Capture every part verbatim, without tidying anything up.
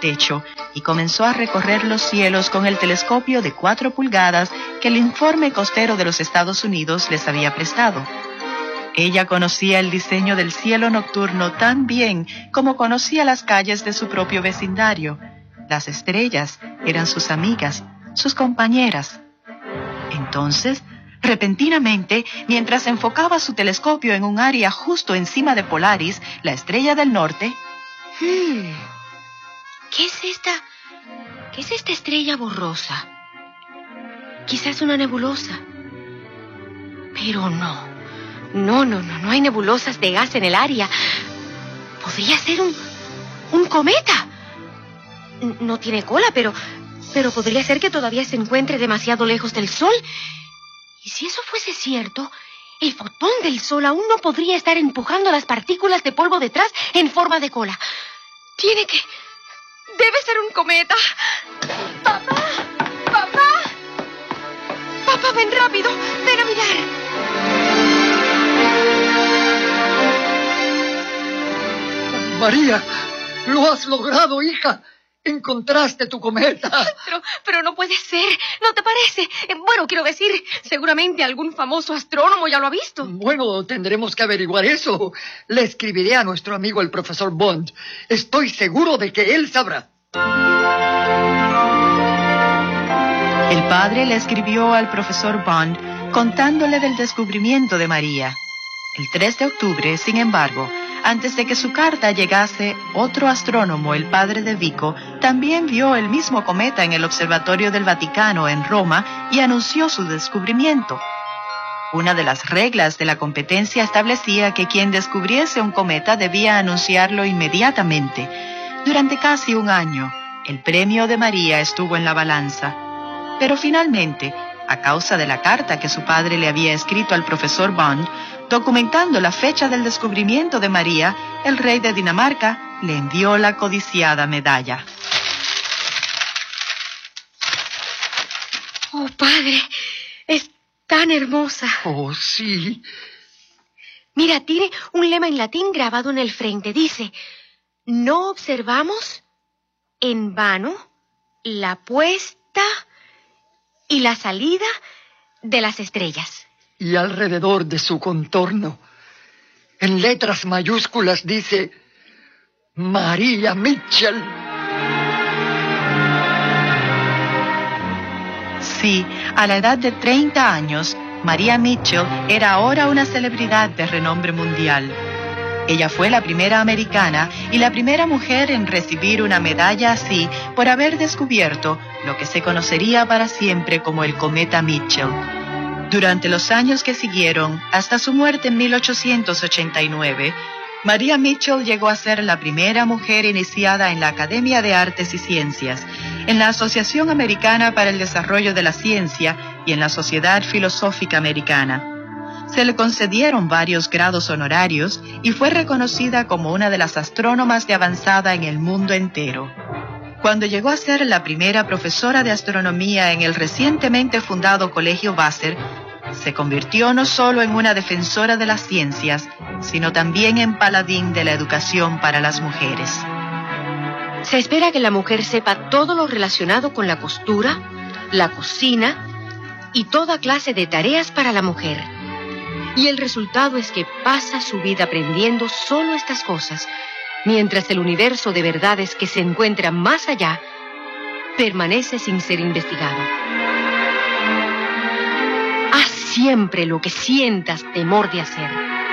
techo y comenzó a recorrer los cielos con el telescopio de cuatro pulgadas que el informe costero de los Estados Unidos les había prestado. Ella conocía el diseño del cielo nocturno tan bien como conocía las calles de su propio vecindario. Las estrellas eran sus amigas, sus compañeras. Entonces, repentinamente, mientras enfocaba su telescopio en un área justo encima de Polaris, la estrella del norte... Hmm. ¿Qué es esta? ¿Qué es esta estrella borrosa? Quizás una nebulosa. Pero no. No, no, no, no hay nebulosas de gas en el área. Podría ser un... un cometa. No tiene cola, pero... pero podría ser que todavía se encuentre demasiado lejos del Sol. Y si eso fuese cierto, el fotón del Sol aún no podría estar empujando las partículas de polvo detrás en forma de cola. Tiene que... debe ser un cometa. ¡Papá! ¡Papá! ¡Papá, ven rápido! ¡Ven a mirar! María, lo has logrado, hija. Encontraste tu cometa. Pero, pero no puede ser, ¿no te parece? Eh, bueno, quiero decir, seguramente algún famoso astrónomo ya lo ha visto. Bueno, tendremos que averiguar eso. Le escribiré a nuestro amigo el profesor Bond. Estoy seguro de que él sabrá. El padre le escribió al profesor Bond contándole del descubrimiento de María. El tres de octubre, sin embargo, antes de que su carta llegase, otro astrónomo, el padre de Vico, también vio el mismo cometa en el Observatorio del Vaticano en Roma y anunció su descubrimiento. Una de las reglas de la competencia establecía que quien descubriese un cometa debía anunciarlo inmediatamente. Durante casi un año, el premio de María estuvo en la balanza. Pero finalmente, a causa de la carta que su padre le había escrito al profesor Bond, documentando la fecha del descubrimiento de María, el rey de Dinamarca le envió la codiciada medalla. Oh, padre, es tan hermosa. Oh, sí. Mira, tiene un lema en latín grabado en el frente. Dice, no observamos en vano la puesta y la salida de las estrellas. Y alrededor de su contorno, en letras mayúsculas dice, María Mitchell. Sí, a la edad de treinta años, María Mitchell era ahora una celebridad de renombre mundial. Ella fue la primera americana y la primera mujer en recibir una medalla así por haber descubierto lo que se conocería para siempre como el cometa Mitchell. Durante los años que siguieron, hasta su muerte en mil ochocientos ochenta y nueve, María Mitchell llegó a ser la primera mujer iniciada en la Academia de Artes y Ciencias, en la Asociación Americana para el Desarrollo de la Ciencia y en la Sociedad Filosófica Americana. Se le concedieron varios grados honorarios y fue reconocida como una de las astrónomas de avanzada en el mundo entero. Cuando llegó a ser la primera profesora de astronomía en el recientemente fundado Colegio Vassar, se convirtió no solo en una defensora de las ciencias, sino también en paladín de la educación para las mujeres. Se espera que la mujer sepa todo lo relacionado con la costura, la cocina y toda clase de tareas para la mujer. Y el resultado es que pasa su vida aprendiendo solo estas cosas, mientras el universo de verdades que se encuentra más allá permanece sin ser investigado. Haz siempre lo que sientas temor de hacer.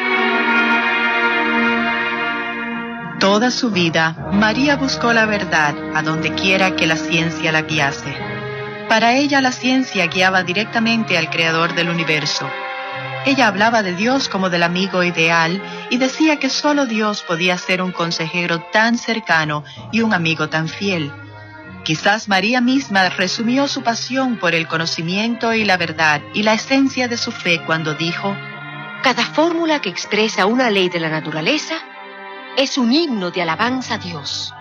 Toda su vida, María buscó la verdad a donde quiera que la ciencia la guiase. Para ella, la ciencia guiaba directamente al creador del universo. Ella hablaba de Dios como del amigo ideal y decía que solo Dios podía ser un consejero tan cercano y un amigo tan fiel. Quizás María misma resumió su pasión por el conocimiento y la verdad y la esencia de su fe cuando dijo: cada fórmula que expresa una ley de la naturaleza es un himno de alabanza a Dios.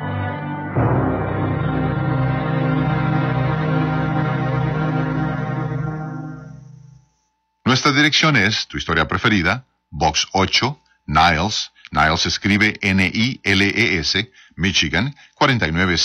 Nuestra dirección es Tu Historia Preferida, Box ocho, Niles. Niles se escribe N I L E S, Michigan, cuatro nueve